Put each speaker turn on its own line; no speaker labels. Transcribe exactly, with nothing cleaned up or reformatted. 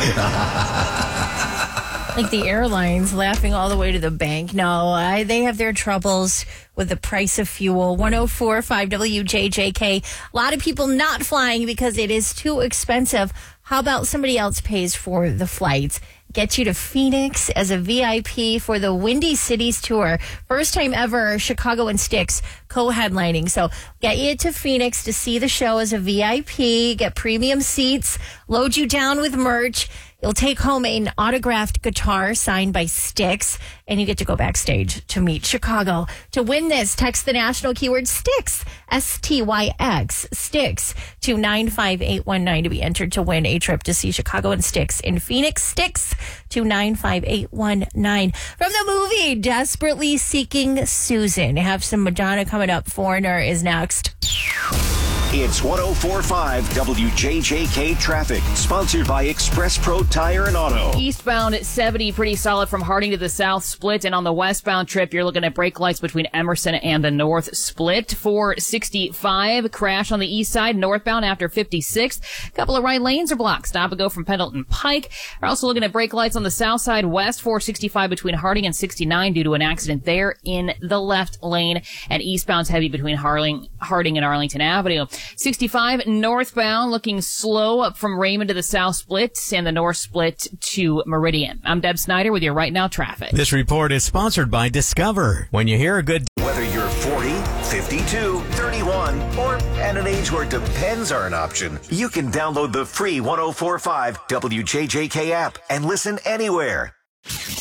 Like the airlines laughing all the way to the bank. No, I, they have their troubles with the price of fuel. one oh four point five W J J K. A lot of people not flying because it is too expensive. How about somebody else pays for the flights? Get you to Phoenix as a V I P for the Windy Cities Tour. First time ever, Chicago and Styx co-headlining. So get you to Phoenix to see the show as a V I P, get premium seats, load you down with merch. You'll take home an autographed guitar signed by Styx, and you get to go backstage to meet Chicago. To win this, text the national keyword Styx, S T Y X, Styx, to nine five eight one nine to be entered to win a trip to see Chicago and Styx in Phoenix. Styx to nine five eight one nine. From the movie Desperately Seeking Susan. Have some Madonna coming up. Foreigner is next.
It's one oh four point five W J J K traffic, sponsored by Express Pro Tire and Auto.
Eastbound at seventy, pretty solid from Harding to the South Split. And on the westbound trip, you're looking at brake lights between Emerson and the North Split. four sixty-five, crash on the east side, northbound after fifty-sixth. A couple of right lanes are blocked. Stop and go from Pendleton Pike. We're also looking at brake lights on the south side west, four sixty-five between Harding and sixty-nine due to an accident there in the left lane. And eastbound's heavy between Harding, Harding and Arlington Avenue. sixty-five northbound looking slow up from Raymond to the South Split and the North Split to Meridian. I'm Deb Snyder with your Right Now traffic.
This report is sponsored by Discover. When you hear a good...
Whether you're forty, fifty-two, thirty-one, or at an age where depends are an option, you can download the free one oh four point five W J J K app and listen anywhere.